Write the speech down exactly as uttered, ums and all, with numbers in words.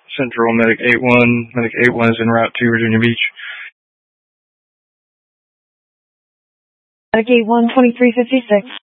Central, Medic eight one. Medic eight one is en route to Virginia Beach. Medic eight one, twenty-three fifty-six.